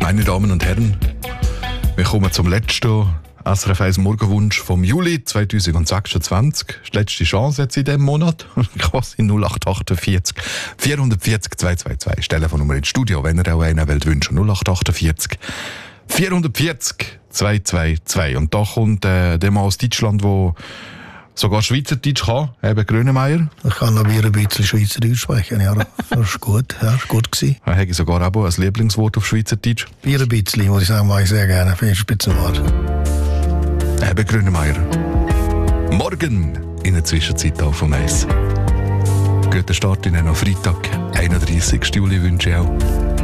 Meine Damen und Herren, wir kommen zum letzten SRF 1 Morgenwunsch vom Juli 2026. Das ist die letzte Chance jetzt in diesem Monat. Quasi 0848 440 222. Das Telefonnummer ins Studio, wenn ihr auch einen wünschen wollt. 0848 440 222. Und da kommt der Mann aus Deutschland, der sogar Schweizerdeutsch kann, eben Grönemeyer. Ich kann noch wieder ein bisschen Schweizerdeutsch sprechen, ja. Das ist gut, ja, ist gut gewesen. Er hat sogar auch ein Lieblingswort auf Schweizerdeutsch. Bier ein bisschen, muss ich sagen, mache ich sehr gerne. Finde ich ein Spitzenwort. Eben Grönemeyer. Morgen in der Zwischenzeit auf vom Eis. Guten Start in einen Freitag, 31. Juli wünsche ich auch.